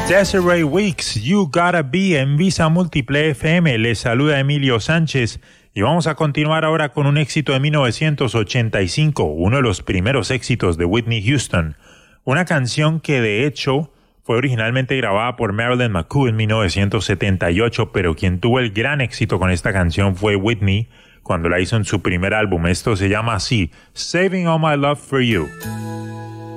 Desiree Weeks, You Gotta Be en Visa Múltiple FM. Les saluda Emilio Sánchez y vamos a continuar ahora con un éxito de 1985, uno de los primeros éxitos de Whitney Houston. Una canción que de hecho fue originalmente grabada por Marilyn McCoo en 1978, pero quien tuvo el gran éxito con esta canción fue Whitney cuando la hizo en su primer álbum. Esto se llama así, Saving All My Love for You.